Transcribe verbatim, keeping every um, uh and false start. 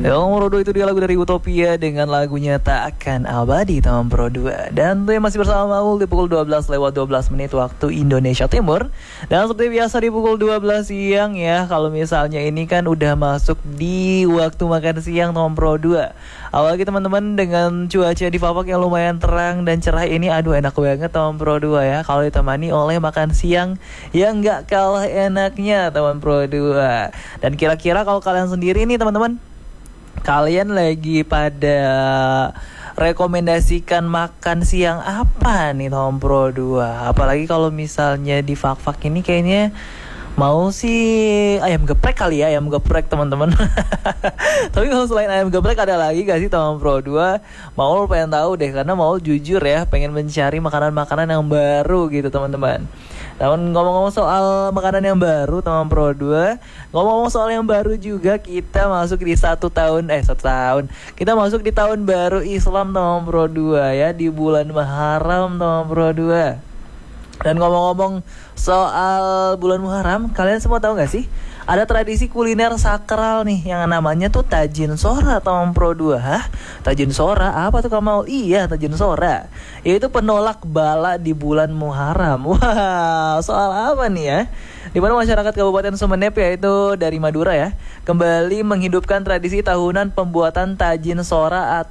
Yang nomor dua itu dia lagu dari Utopia dengan lagunya Tak Akan Abadi Taman Pro dua. Dan tuh yang masih bersama Maul di pukul dua belas lewat dua belas menit waktu Indonesia Timur. Dan seperti biasa di pukul dua belas siang ya, kalau misalnya ini kan udah masuk di waktu makan siang Taman Pro dua. Awalnya teman-teman dengan cuaca di Fafak yang lumayan terang dan cerah ini, aduh enak banget Taman Pro dua ya. Kalau ditemani oleh makan siang yang gak kalah enaknya Taman Pro dua. Dan kira-kira kalau kalian sendiri nih teman-teman, kalian lagi pada rekomendasikan makan siang apa nih Taman Pro dua? Apalagi kalau misalnya di Fak-Fak ini kayaknya mau sih ayam geprek kali ya, ayam geprek teman-teman. Tapi kalau selain ayam geprek ada lagi gak sih Taman Pro dua? Mau pengen tahu deh, karena mau jujur ya pengen mencari makanan-makanan yang baru gitu teman-teman. Tahun ngomong-ngomong soal makanan yang baru Taman Pro dua, ngomong-ngomong soal yang baru juga, kita masuk di satu tahun eh satu tahun kita masuk di tahun baru Islam Taman Pro dua ya, di bulan Muharram Taman Pro dua. Dan ngomong-ngomong soal bulan Muharram, kalian semua tahu gak sih ada tradisi kuliner sakral nih yang namanya tuh Tajin Sora Taman Pro dua. Hah? Tajin Sora? Apa tuh kamu? Iya, Tajin Sora, yaitu penolak bala di bulan Muharram. Wah, soal apa nih ya? Di mana masyarakat Kabupaten Sumeneb, yaitu dari Madura ya, kembali menghidupkan tradisi tahunan pembuatan Tajin Sora